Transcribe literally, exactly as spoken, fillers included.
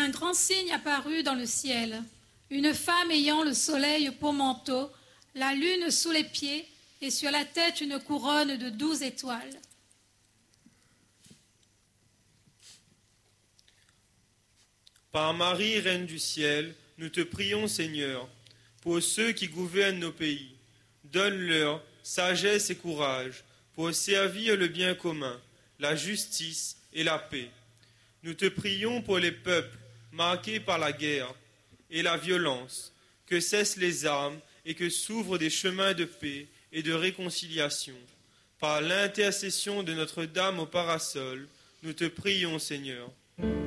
un grand signe apparut dans le ciel, une femme ayant le soleil pour manteau, la lune sous les pieds et sur la tête une couronne de douze étoiles. Par Marie, Reine du ciel, nous te prions, Seigneur, pour ceux qui gouvernent nos pays. Donne-leur sagesse et courage pour servir le bien commun, la justice et la paix. Nous te prions pour les peuples marqués par la guerre et la violence, que cessent les armes et que s'ouvrent des chemins de paix et de réconciliation. Par l'intercession de Notre-Dame au parasol, nous te prions, Seigneur.